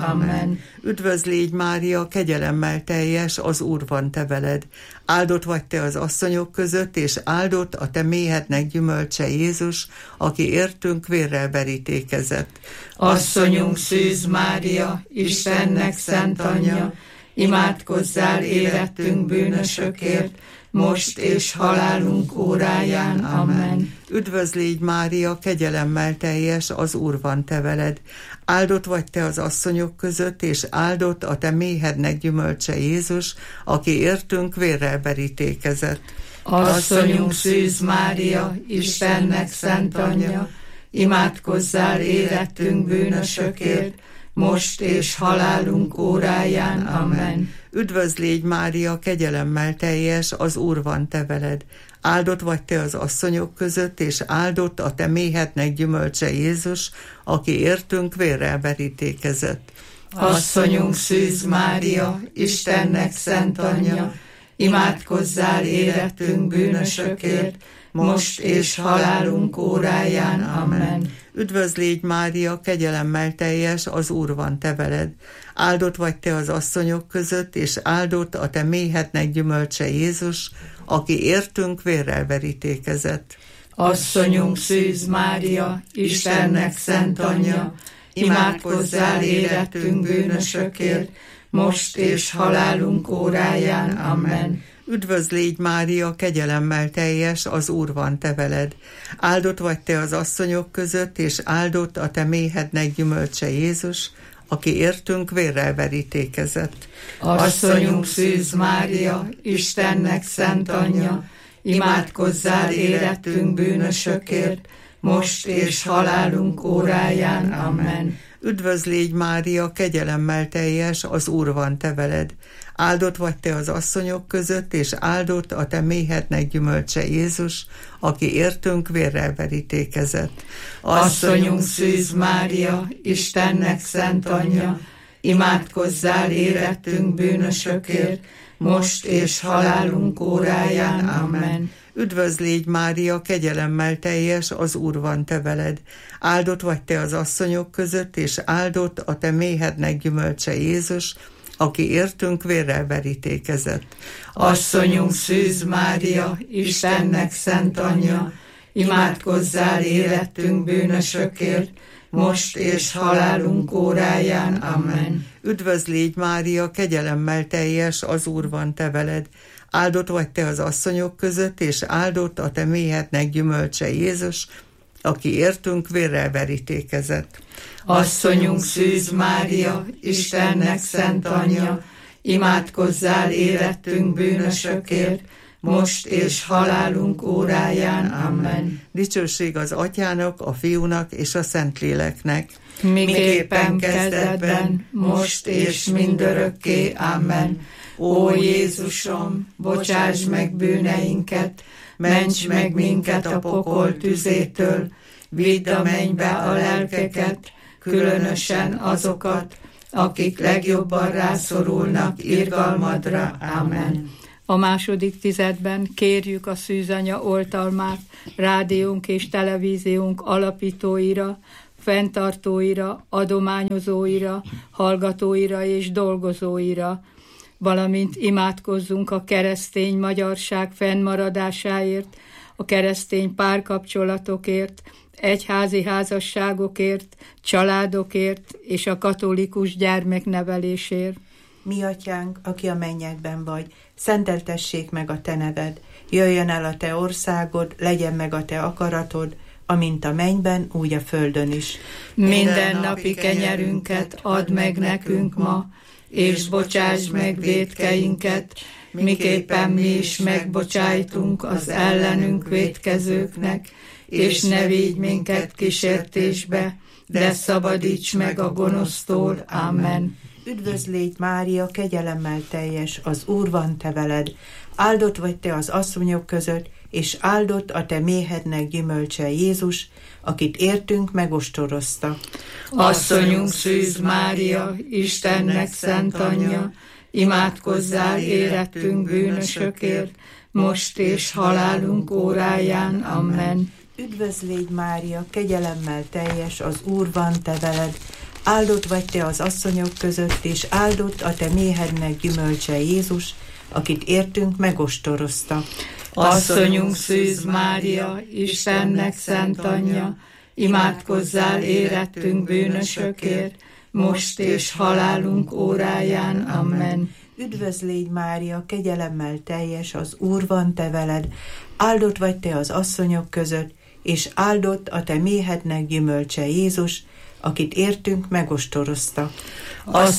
Amen. Üdvözl légy, Mária, kegyelemmel teljes, az Úr van te veled. Áldott vagy te az asszonyok között, és áldott a te méhednek gyümölcse Jézus, aki értünk vérrel verítékezett. Asszonyunk Szűz Mária, Istennek szent anyja, imádkozzál érettünk bűnösökért, most és halálunk óráján. Amen. Üdvözl légy, Mária, kegyelemmel teljes, az Úr van te veled. Áldott vagy te az asszonyok között, és áldott a te méhednek gyümölcse Jézus, aki értünk vérrel verítékezett. Asszonyunk Szűz Mária, Istennek szent anyja, imádkozzál érettünk bűnösökért, most és halálunk óráján. Amen. Üdvözl légy, Mária, kegyelemmel teljes, az Úr van te veled. Áldott vagy te az asszonyok között, és áldott a te méhednek gyümölcse Jézus, aki értünk vérrel verítékezett. Asszonyunk Szűz Mária, Istennek szent anyja, imádkozzál érettünk bűnösökért, most és halálunk óráján. Amen. Üdvözl légy, Mária, kegyelemmel teljes, az Úr van te veled. Áldott vagy te az asszonyok között, és áldott a te méhednek gyümölcse Jézus, aki értünk vérrel verítékezett. Asszonyunk Szűz Mária, Istennek szent anyja, imádkozzál érettünk bűnösökért, most és halálunk óráján. Amen. Üdvözl légy, Mária, kegyelemmel teljes, az Úr van te veled. Áldott vagy te az asszonyok között, és áldott a te méhednek gyümölcse Jézus, aki értünk vérrel verítékezett. Asszonyunk Szűz Mária, Istennek szent anyja, imádkozzál érettünk bűnösökért, most és halálunk óráján. Amen. Üdvözl légy, Mária, kegyelemmel teljes, az Úr van te veled. Áldott vagy te az asszonyok között, és áldott a te méhednek gyümölcse Jézus, aki értünk vérrel verítékezett. Asszonyunk Szűz Mária, Istennek szent anyja, imádkozzál érettünk bűnösökért, most és halálunk óráján. Amen. Üdvözl légy, Mária, kegyelemmel teljes, az Úr van te veled. Áldott vagy te az asszonyok között, és áldott a te méhednek gyümölcse Jézus, aki értünk vérrel verítékezett. Asszonyunk Szűz Mária, Istennek szent anyja, imádkozzál érettünk bűnösökért, most és halálunk óráján. Amen. Üdvözl légy, Mária, kegyelemmel teljes, az Úr van te veled. Áldott vagy te az asszonyok között, és áldott a te méhednek gyümölcse Jézus, aki értünk vérrel verítékezett. Asszonyunk Szűz Mária, Istennek szent anyja, imádkozzál érettünk bűnösökért, most és halálunk óráján. Amen. Dicsőség az Atyának, a Fiúnak és a Szentléleknek. Miképpen kezdetben, most és mindörökké. Amen. Ó Jézusom, bocsáss meg bűneinket, ments meg minket a pokol tüzétől, vidd a mennybe a lelkeket, különösen azokat, akik legjobban rászorulnak irgalmadra. Amen. A második tizedben kérjük a Szűzanya oltalmát rádiónk és televíziónk alapítóira, fenntartóira, adományozóira, hallgatóira és dolgozóira, valamint imádkozzunk a keresztény magyarság fennmaradásáért, a keresztény párkapcsolatokért, egyházi házasságokért, családokért és a katolikus gyermeknevelésért. Mi atyánk, aki a mennyekben vagy, szenteltessék meg a te neved, jöjjön el a te országod, legyen meg a te akaratod, amint a mennyben, úgy a földön is. Mindennapi kenyerünket add meg nekünk ma, és bocsáss meg vétkeinket, miképpen mi is megbocsájtunk az ellenünk vétkezőknek, és ne vigy minket kísértésbe, de szabadíts meg a gonosztól. Amen. Üdvözl légy, Mária, kegyelemmel teljes, az Úr van te veled. Áldott vagy te az asszonyok között, és áldott a te méhednek gyümölcse Jézus, akit értünk megostorozta. Asszonyunk Szűz Mária, Istennek szent anyja, imádkozzál érettünk bűnösökért, most és halálunk óráján. Amen. Üdvözl légy, Mária, kegyelemmel teljes, az Úr van te veled. áldott vagy te az asszonyok között, és áldott a te méhednek gyümölcse Jézus, akit értünk megostorozta. Asszonyunk Szűz Mária, Istennek szent anyja, imádkozzál érettünk bűnösökért, most és halálunk óráján. Amen. Üdvözl légy Mária, kegyelemmel teljes, az Úr van te veled, áldott vagy te az asszonyok között, és áldott a te méhednek gyümölcse Jézus, akit értünk megostorozta.